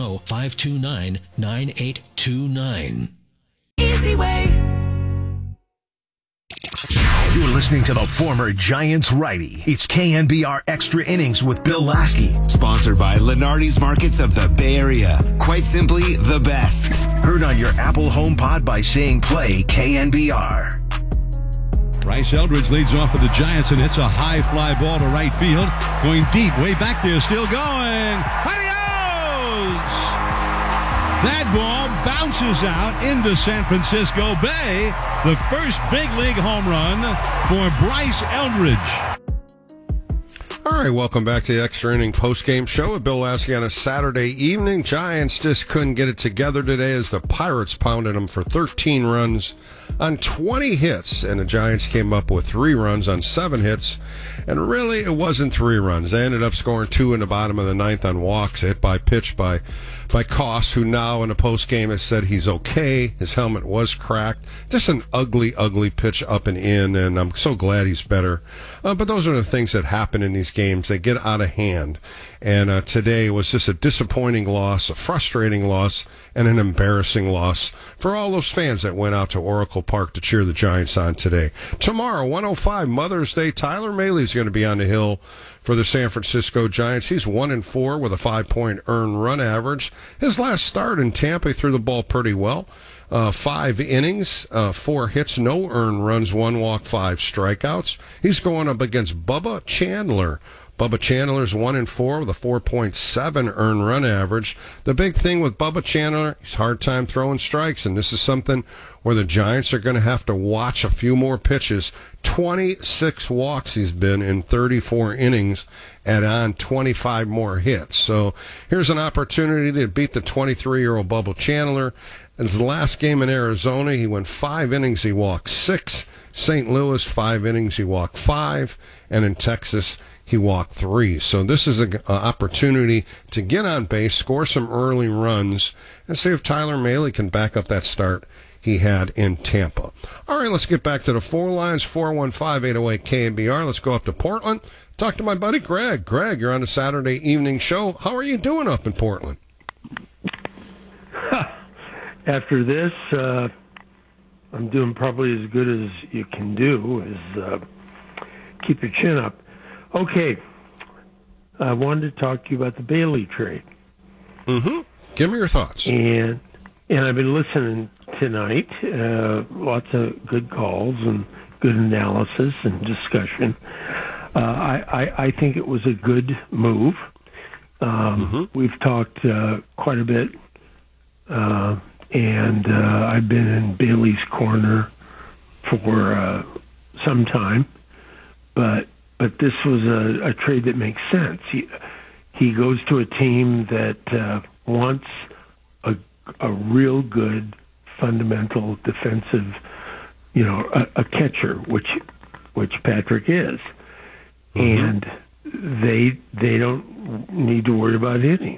510-529-9829. Easy way. You're listening to the former Giants righty. It's KNBR Extra Innings with Bill Lasky. Sponsored by Lenardi's Markets of the Bay Area. Quite simply, the best. Heard on your Apple HomePod by saying play KNBR. Bryce Eldridge leads off for the Giants and hits a high fly ball to right field. Going deep, way back there, still going. Adios! That ball bounces out into San Francisco Bay. The first big league home run for Bryce Eldridge. All right, welcome back to the Extra Inning postgame show with Bill Lasky on a Saturday evening. Giants just couldn't get it together today as the Pirates pounded them for 13 runs on 20 hits, and the Giants came up with 3 runs on 7 hits. And really, it wasn't 3 runs. They ended up scoring 2 in the bottom of the 9th on walks, hit by pitch by Koss, who now in the postgame has said he's okay. His helmet was cracked. Just an ugly, ugly pitch up and in, and I'm so glad he's better. But those are the things that happen in these games. They get out of hand. And today was just a disappointing loss, a frustrating loss, and an embarrassing loss for all those fans that went out to Oracle Park to cheer the Giants on today. Tomorrow, 1:05, Mother's Day, Tyler Mahley's going to be on the hill for the San Francisco Giants. He's 1-4 with a 5-point earned run average. His last start in Tampa, he threw the ball pretty well. 5 innings, 4 hits, no earned runs, 1 walk, 5 strikeouts. He's going up against Bubba Chandler. Bubba Chandler's 1-4 with a 4.7 earned run average. The big thing with Bubba Chandler, he's hard time throwing strikes, and this is something where the Giants are going to have to watch a few more pitches. 26 walks he's been in 34 innings and on 25 more hits. So here's an opportunity to beat the 23-year-old Bubba Chandler. In his last game in Arizona, he went 5 innings, he walked 6. St. Louis, 5 innings, he walked 5. And in Texas, he walked 3. So this is an opportunity to get on base, score some early runs, and see if Tyler Mahle can back up that start he had in Tampa. All right, let's get back to the 4 lines, 415-808-KNBR. Let's go up to Portland, talk to my buddy Greg. Greg, you're on the Saturday evening show. How are you doing up in Portland? After this, I'm doing probably as good as you can do, is keep your chin up. Okay, I wanted to talk to you about the Bailey trade. Mm-hmm. Give me your thoughts. And I've been listening tonight. Lots of good calls and good analysis and discussion. I think it was a good move. We've talked quite a bit, and I've been in Bailey's corner for some time, but this was a trade that makes sense. He goes to a team that wants a real good fundamental defensive, a catcher, which Patrick is, and they don't need to worry about hitting.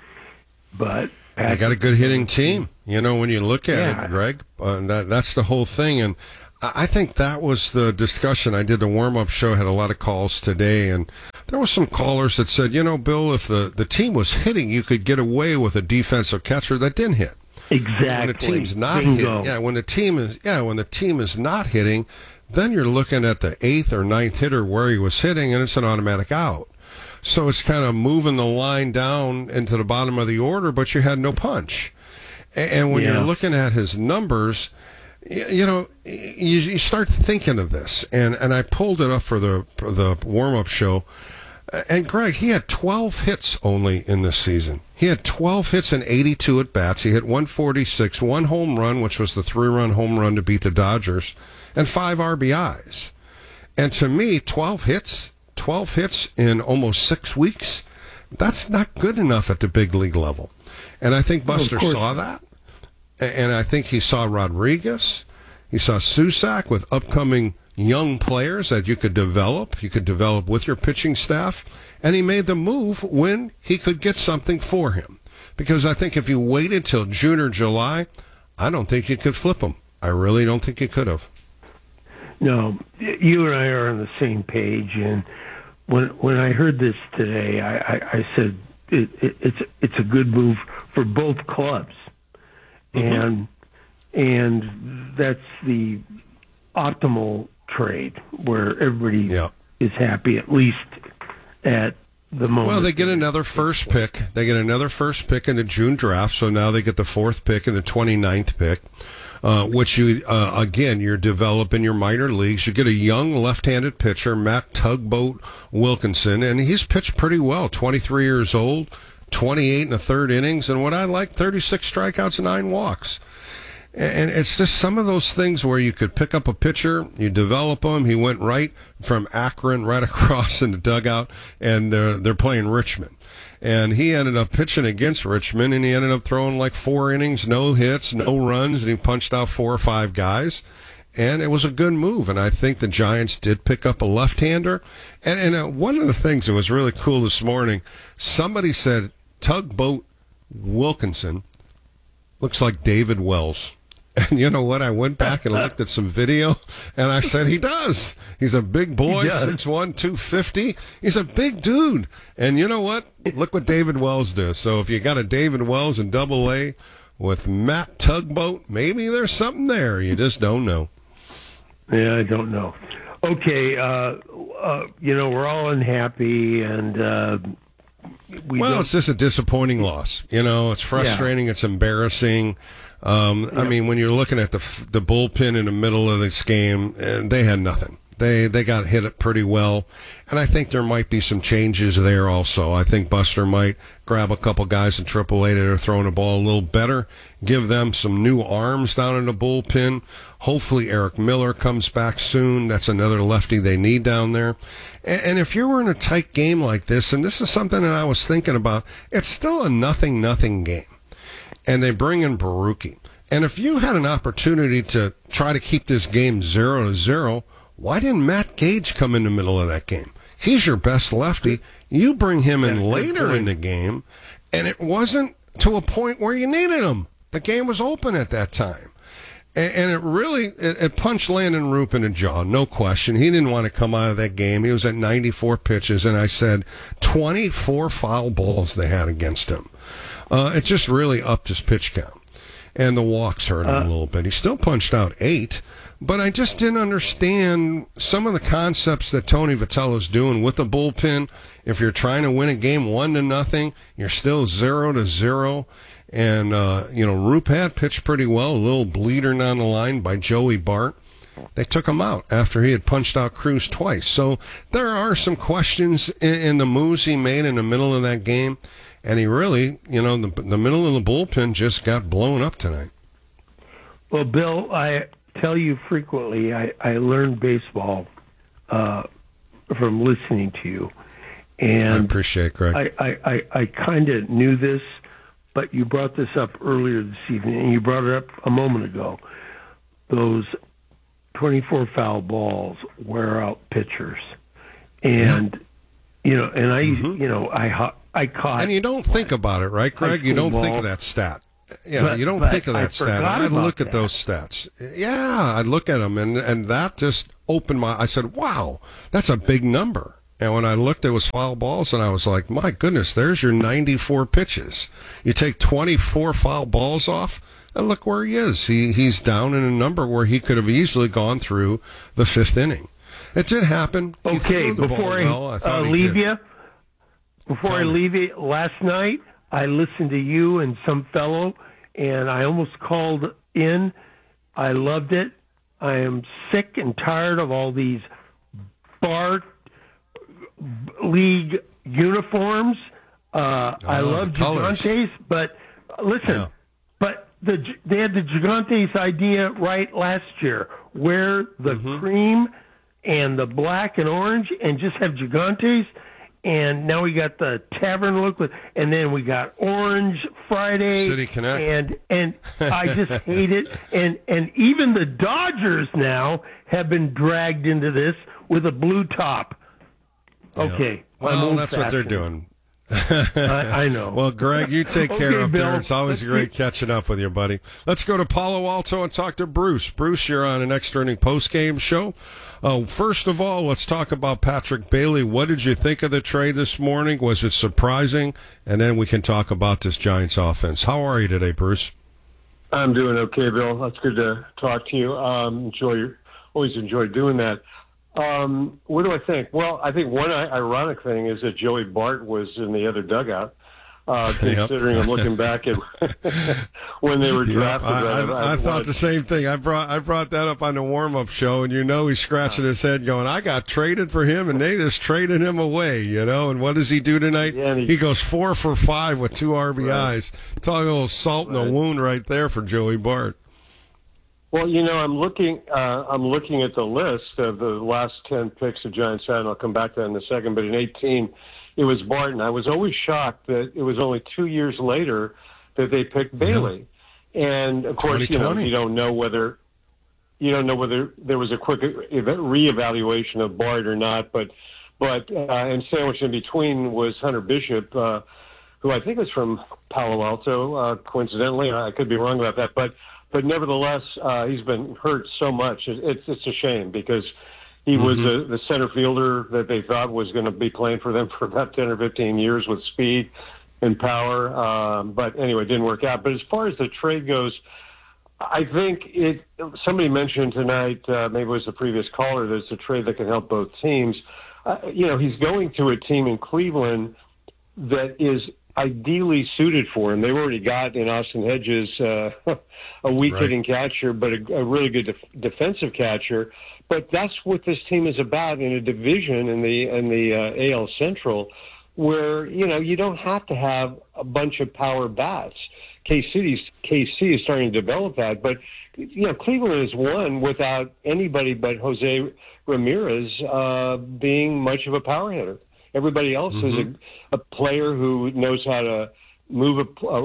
But they got a good hitting team. When you look at it, Greg, that's the whole thing. And I think that was the discussion. I did the warm-up show, had a lot of calls today, and there were some callers that said, Bill, if the team was hitting, you could get away with a defensive catcher that didn't hit. Exactly. When the team's not hitting, when the team is not hitting, then you're looking at the 8th or 9th hitter where he was hitting, and it's an automatic out. So it's kind of moving the line down into the bottom of the order, but you had no punch. And when you're looking at his numbers, you start thinking of this. And I pulled it up for the warm-up show. And, Greg, he had 12 hits only in this season. He had 12 hits and 82 at-bats. He hit 146, 1 home run, which was the 3-run home run to beat the Dodgers, and 5 RBIs. And to me, 12 hits in almost 6 weeks, that's not good enough at the big league level. And I think Buster saw that. And I think he saw Rodriguez. He saw Susac with upcoming young players that you could develop. You could develop with your pitching staff. And he made the move when he could get something for him. Because I think if you waited till June or July, I don't think you could flip him. I really don't think you could have. No, you and I are on the same page. And when I heard this today, I said it's a good move for both clubs. And that's the optimal trade where everybody is happy, at least at the moment. Well, they get another first pick. They get another first pick in the June draft, so now they get the 4th pick and the 29th pick, which you're developing your minor leagues. You get a young left-handed pitcher, Matt Tugboat Wilkinson, and he's pitched pretty well, 23 years old, 28 in the 3rd innings, and what I like, 36 strikeouts and 9 walks. And it's just some of those things where you could pick up a pitcher, you develop him. He went right from Akron right across in the dugout, and they're playing Richmond. And he ended up pitching against Richmond, and he ended up throwing like 4 innings, no hits, no runs, and he punched out 4 or 5 guys. And it was a good move, and I think the Giants did pick up a left-hander. And one of the things that was really cool this morning, somebody said Tugboat Wilkinson looks like David Wells. And you know what? I went back and looked at some video, and I said he does. He's a big boy, 6'1", 250. He's a big dude. And you know what? Look what David Wells does. So if you got a David Wells in Double-A with Matt Tugboat, maybe there's something there. You just don't know. Yeah, I don't know. Okay, we're all unhappy, and it's just a disappointing loss. It's frustrating. Yeah. It's embarrassing. I mean, when you're looking at the bullpen in the middle of this game, they had nothing. They got hit pretty well, and I think there might be some changes there also. I think Buster might grab a couple guys in AAA that are throwing the ball a little better, give them some new arms down in the bullpen. Hopefully Eric Miller comes back soon. That's another lefty they need down there. And if you were in a tight game like this, and this is something that I was thinking about, it's still a 0-0 game. And they bring in Baruki. And if you had an opportunity to try to keep this game 0-0, why didn't Matt Gage come in the middle of that game? He's your best lefty. You bring him in later in the game, and it wasn't to a point where you needed him. The game was open at that time. And it really punched Landon Roop in the jaw, no question. He didn't want to come out of that game. He was at 94 pitches, and I said 24 foul balls they had against him. It just really upped his pitch count. And the walks hurt him a little bit. He still punched out 8, but I just didn't understand some of the concepts that Tony Vitello's doing with the bullpen. If you're trying to win a game 1-0, you're still 0-0. And, Roop had pitched pretty well, a little bleeder down the line by Joey Bart. they took him out after he had punched out Cruz twice. So there are some questions in the moves he made in the middle of that game, and he really, the middle of the bullpen just got blown up tonight. Well, Bill, I tell you frequently, I learned baseball from listening to you. And I appreciate it, Greg. I kind of knew this, but you brought this up earlier this evening, and you brought it up a moment ago. Those 24 foul balls wear out pitchers. And, I caught. And you don't think about it, right, Greg? You don't think of that stat. Yeah, you don't think of that stat. I'd look at those stats. Yeah, I'd look at them, and that just opened I said, wow, that's a big number. And when I looked, it was foul balls, and I was like, my goodness, there's your 94 pitches. You take 24 foul balls off, and look where he is. He's down in a number where he could have easily gone through the fifth inning. It did happen. Okay, before I leave you, last night I listened to you and some fellow, and I almost called in. I loved it. I am sick and tired of all these bar league uniforms. I love Gigantes, but listen, but they had the Gigantes idea right last year, wear the cream and the black and orange and just have Gigantes. And now we got the tavern look and then we got Orange Friday, City Connect, and I just hate it. And even the Dodgers now have been dragged into this with a blue top. Okay, well, that's what they're doing. I know. Well, Greg, you take care up Bill. there. It's always great catching up with you, buddy. Let's go to Palo Alto and talk to Bruce. Bruce, you're on an extra inning post-game show. First of all, let's talk about Patrick Bailey. What did you think of the trade this morning? Was it surprising? And then we can talk about this Giants offense. How are you today, Bruce? I'm doing okay, Bill. It's good to talk to you. Always enjoy doing that. What do I think? Well, I think one ironic thing is that Joey Bart was in the other dugout. Considering I'm looking back at when they were drafted. I thought the same thing. I brought that up on the warm-up show, and he's scratching his head going, I got traded for him, and they just traded him away, And what does he do tonight? Yeah, he goes 4 for 5 with 2 RBIs. Right. Talking a little salt in the wound right there for Joey Bart. Well, I'm looking at the list of the last 10 picks the Giants had, and I'll come back to that in a second. But in 18, it was Barton. I was always shocked that it was only 2 years later that they picked Bailey. And of course, you don't know whether there was a quick reevaluation of Bart or not. But and sandwiched in between was Hunter Bishop, who I think was from Palo Alto. Coincidentally, I could be wrong about that, but nevertheless, he's been hurt so much. It's a shame because he was the center fielder that they thought was going to be playing for them for about 10 or 15 years with speed and power. But anyway, it didn't work out. But as far as the trade goes, I think somebody mentioned tonight, maybe it was the previous caller, there's a trade that can help both teams. He's going to a team in Cleveland that is ideally suited for him. They've already got in Austin Hedges a weak-hitting catcher, but a really good defensive catcher. But that's what this team is about in a division in the AL Central, where you don't have to have a bunch of power bats. KC is starting to develop that, but Cleveland has won without anybody but Jose Ramirez being much of a power hitter. Everybody else is a player who knows how to move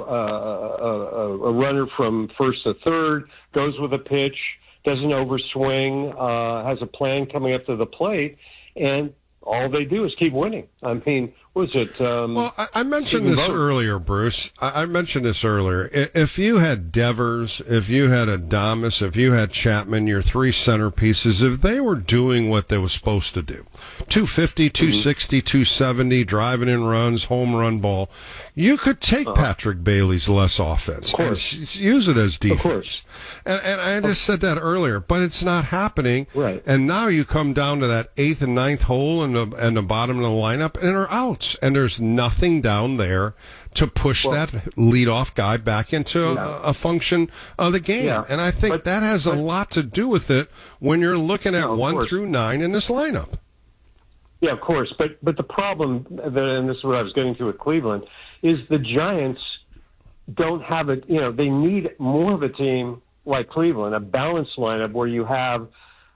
a runner from first to third, goes with a pitch, doesn't overswing, has a plan coming up to the plate, and all they do is keep winning. I mean, what is it? Well, I mentioned this earlier, Bruce. I mentioned this earlier. If you had Devers, if you had Adames, if you had Chapman, your 3 centerpieces, if they were doing what they were supposed to do, 250, 260, 270, driving in runs, home run ball, you could take Patrick Bailey's less offense and use it as defense. And I just said that earlier, but it's not happening. Right. And now you come down to that 8th and 9th hole in the bottom of the lineup, and they're out. outs, and there's nothing down there to push that leadoff guy back into a function of the game. Yeah. And I think that has a lot to do with it when you're looking at 1 through 9 in this lineup. Yeah, of course. But the problem, and this is what I was getting to with Cleveland, is the Giants don't have it. You know, they need more of a team like Cleveland, a balanced lineup where you have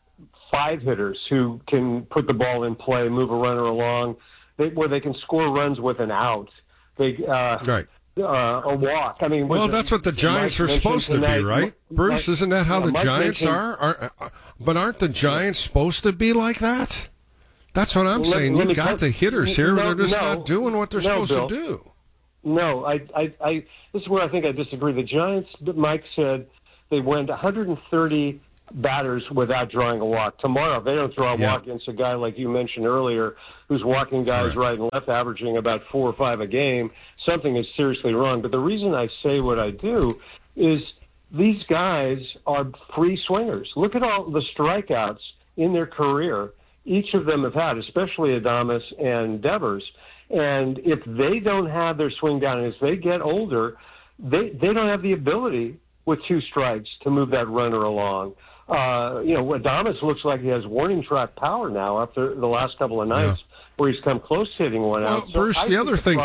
5 hitters who can put the ball in play, move a runner along, where they can score runs with an out. A walk. I mean, that's what the Giants are supposed to be, right? Bruce, isn't that how the Giants are? But aren't the Giants supposed to be like that? That's what I'm saying. You got the hitters here, but they're just not doing what they're supposed to do. No, this is where I think I disagree. The Giants, Mike said, they went 130 batters without drawing a walk. Tomorrow, if they don't draw a walk against a guy like you mentioned earlier, who's walking guys right and left, averaging about 4 or 5 a game, something is seriously wrong. But the reason I say what I do is these guys are free swingers. Look at all the strikeouts in their career each of them have had, especially Adames and Devers. And if they don't have their swing down, and as they get older, they don't have the ability with 2 strikes to move that runner along. Adames looks like he has warning track power now after the last couple of nights where he's come close to hitting one out. Bruce, the other thing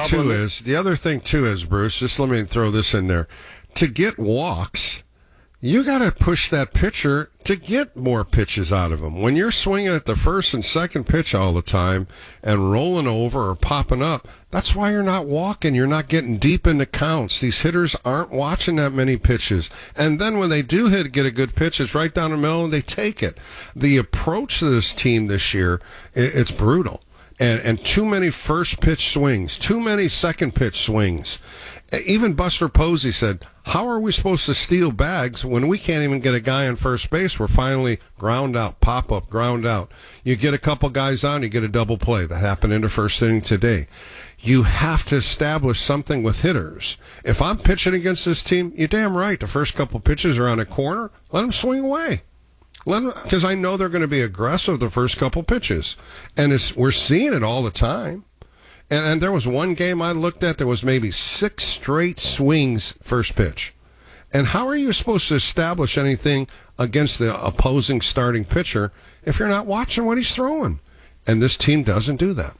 too is, Bruce, just let me throw this in there. To get walks, you got to push that pitcher to get more pitches out of him. When you're swinging at the first and second pitch all the time and rolling over or popping up, that's why you're not walking. You're not getting deep into counts. These hitters aren't watching that many pitches. And then when they do get a good pitch, it's right down the middle and they take it. The approach to this team this year, it's brutal. And too many first pitch swings, too many second pitch swings. Even Buster Posey said, how are we supposed to steal bags when we can't even get a guy on first base? We're finally ground out, pop up, ground out. You get a couple guys on, you get a double play. That happened in the first inning today. You have to establish something with hitters. If I'm pitching against this team, you're damn right. The first couple pitches are on a corner. Let them swing away. Because I know they're going to be aggressive the first couple pitches. And we're seeing it all the time. And there was one game I looked at, there was maybe 6 straight swings first pitch. And how are you supposed to establish anything against the opposing starting pitcher if you're not watching what he's throwing? And this team doesn't do that.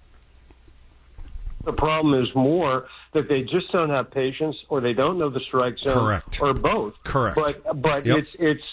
The problem is more that they just don't have patience, or they don't know the strike zone. Correct. Or both. Correct. But yep.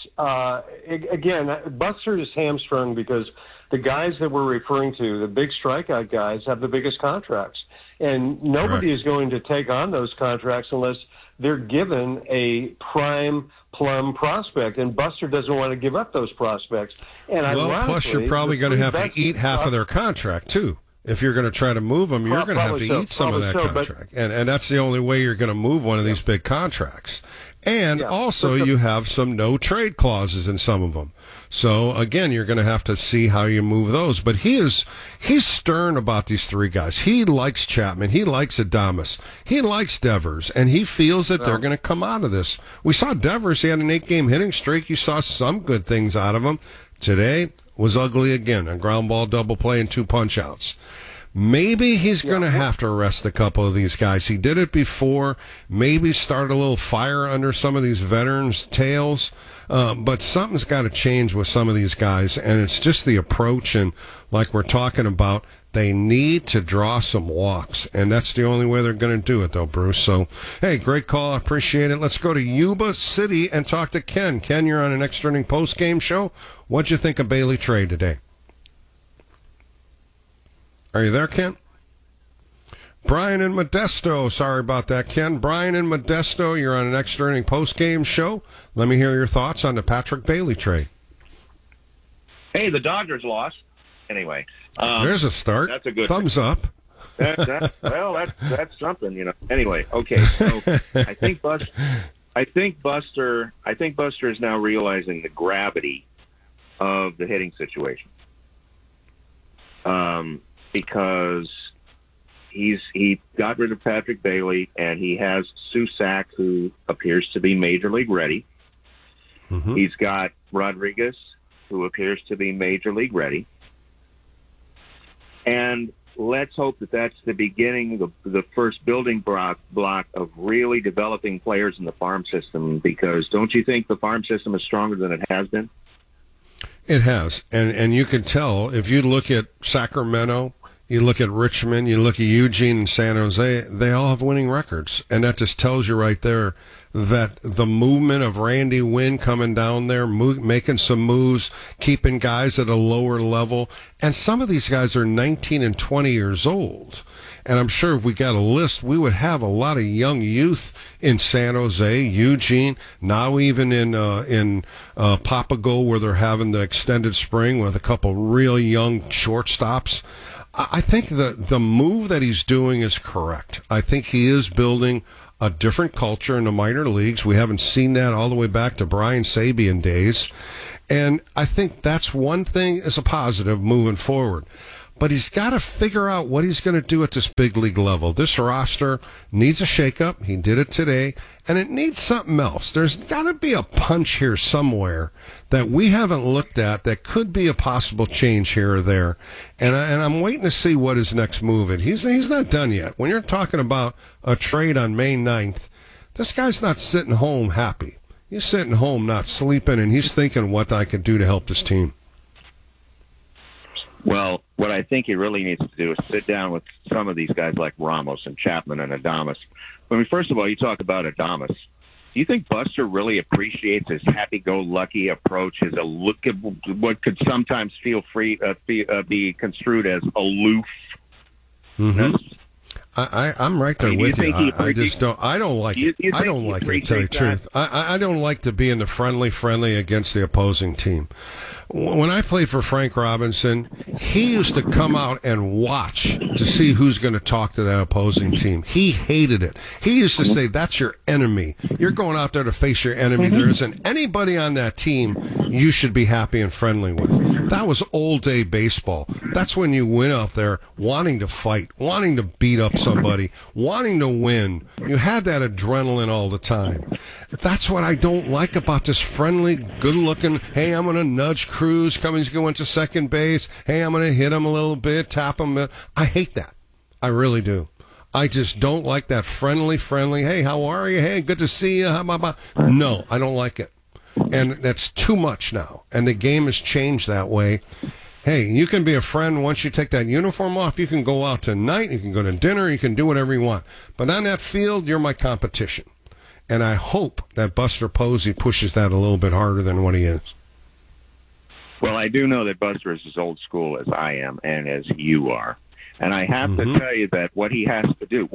Again, Buster is hamstrung because the guys that we're referring to, the big strikeout guys, have the biggest contracts. And nobody is going to take on those contracts unless they're given a prime plum prospect. And Buster doesn't want to give up those prospects. And plus you're probably going to have to eat half of their contract, too. If you're going to try to move them, you're going to have to eat some of that contract. And that's the only way you're going to move one of these big contracts. And also you have some no-trade clauses in some of them. So, again, you're going to have to see how you move those. But he's stern about these 3 guys. He likes Chapman. He likes Adames. He likes Devers. And he feels that they're going to come out of this. We saw Devers. He had an 8-game hitting streak. You saw some good things out of him. Today was ugly again. A ground ball double play and 2 punch-outs. Maybe he's going to have to arrest a couple of these guys. He did it before. Maybe start a little fire under some of these veterans' tails. But something's got to change with some of these guys, and it's just the approach. And like we're talking about, they need to draw some walks, and that's the only way they're going to do it, though, Bruce. So, hey, great call. I appreciate it. Let's go to Yuba City and talk to Ken. Ken, you're on an Extra Inning post-game show. What'd you think of Bailey trade today? Are you there, Ken? Brian in Modesto. Sorry about that, Ken. Brian in Modesto, you're on an Extra Inning post-game show. Let me hear your thoughts on the Patrick Bailey trade. Hey, the Dodgers lost. Anyway. There's a start. That's a good thumbs up. That's something, you know. Anyway, okay. So I think Buster is now realizing the gravity of the hitting situation. Because he got rid of Patrick Bailey, and he has Susac, who appears to be Major League ready. Mm-hmm. He's got Rodriguez, who appears to be Major League ready. And let's hope that that's the beginning, the first building block of really developing players in the farm system, because don't you think the farm system is stronger than it has been? It has. And you can tell, if you look at Sacramento, you look at Richmond, you look at Eugene and San Jose, they all have winning records. And that just tells you right there that the movement of Randy Wynn coming down there, making some moves, keeping guys at a lower level. And some of these guys are 19 and 20 years old. And I'm sure if we got a list, we would have a lot of young youth in San Jose, Eugene, now even in Papago, where they're having the extended spring with a couple real young shortstops. I think the move that he's doing is correct. I think he is building a different culture in the minor leagues. We haven't seen that all the way back to Brian Sabian days. And I think that's one thing as a positive moving forward. But he's got to figure out what he's going to do at this big league level. This roster needs a shakeup. He did it today. And it needs something else. There's got to be a punch here somewhere that we haven't looked at that could be a possible change here or there. And I'm waiting to see what his next move is. He's not done yet. When you're talking about a trade on May 9th, this guy's not sitting home happy. He's sitting home not sleeping, and he's thinking what I could do to help this team. Well, what I think he really needs to do is sit down with some of these guys like Ramos and Chapman and Adames. I mean, first of all, you talk about Adames. Do you think Buster really appreciates his happy-go-lucky approach, his look at what could sometimes be construed as aloof? Mm-hmm. I'm right there with you. I just don't. I don't like it. I don't like it, to tell you the truth. I don't like to be in the friendly against the opposing team. When I played for Frank Robinson, he used to come out and watch to see who's going to talk to that opposing team. He hated it. He used to say, "That's your enemy. You're going out there to face your enemy. There isn't anybody on that team you should be happy and friendly with." That was old day baseball. That's when you went out there wanting to fight, wanting to beat up somebody, wanting to win. You had that adrenaline all the time. That's what I don't like about this friendly, good-looking, hey, I'm going to nudge Cruz, Cummings going to second base, hey, I'm going to hit him a little bit, tap him. I hate that. I really do. I just don't like that friendly, hey, how are you? Hey, good to see you. No, I don't like it. And that's too much now. And the game has changed that way. Hey, you can be a friend once you take that uniform off. You can go out tonight, you can go to dinner, you can do whatever you want. But on that field, you're my competition. And I hope that Buster Posey pushes that a little bit harder than what he is. Well, I do know that Buster is as old school as I am and as you are. And I have to tell you that what he has to do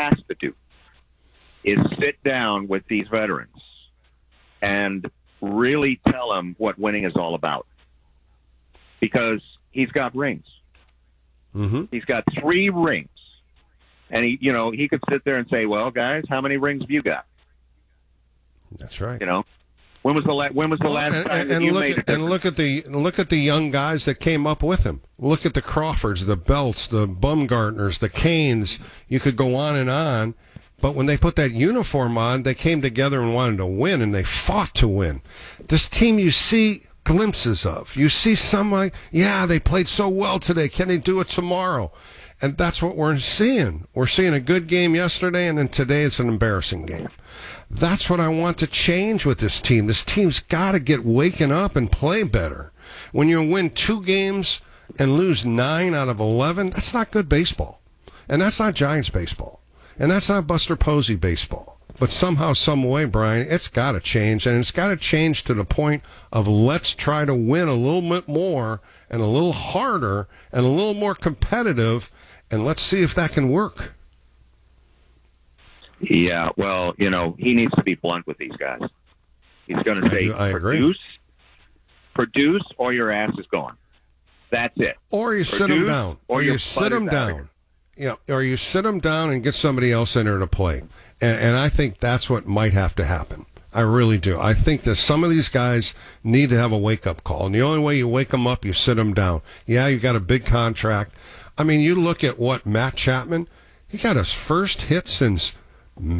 is sit down with these veterans and really tell them what winning is all about. Because he's got rings. Mm-hmm. He's got 3 rings. And he could sit there and say, "Well, guys, how many rings have you got?" That's right. When was the last time that you made a look at the young guys that came up with him. Look at the Crawfords, the Belts, the Bumgartners, the Canes. You could go on and on. But when they put that uniform on, they came together and wanted to win, and they fought to win. This team you see glimpses of. You see some like, yeah, they played so well today. Can they do it tomorrow? And that's what we're seeing. We're seeing a good game yesterday, and then today it's an embarrassing game. That's what I want to change with this team. This team's got to get waking up and play better. When you win 2 games and lose 9 out of 11, that's not good baseball. And that's not Giants baseball. And that's not Buster Posey baseball. But somehow, some way, Brian, it's got to change. And it's got to change to the point of let's try to win a little bit more and a little harder and a little more competitive, and let's see if that can work. Yeah, well, he needs to be blunt with these guys. He's going to say, produce, or your ass is gone. That's it. Or you sit them down. Or you sit them down. Yeah, or you sit them down and get somebody else in there to play. And I think that's what might have to happen. I really do. I think that some of these guys need to have a wake-up call. And the only way you wake them up, you sit them down. Yeah, you got a big contract. I mean, you look at what Matt Chapman, he got his first hit since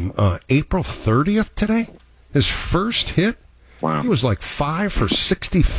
April 30th today. His first hit. Wow. He was like 5 for 65.